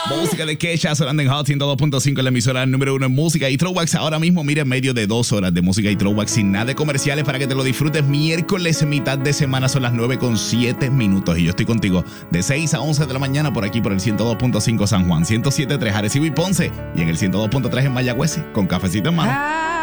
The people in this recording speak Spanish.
Música de Kesha sonando en Hot 102.5 en la emisora número 1 en música y throwbacks. Ahora mismo, mira, en medio de 2 horas de música y throwbacks sin nada de comerciales para que te lo disfrutes. Miércoles, mitad de semana, son las 9:07 y yo estoy contigo de 6 a 11 de la mañana por aquí por el 102.5 San Juan, 107.3 Arecibo y Ponce y en el 102.3 en Mayagüez con cafecito en mano.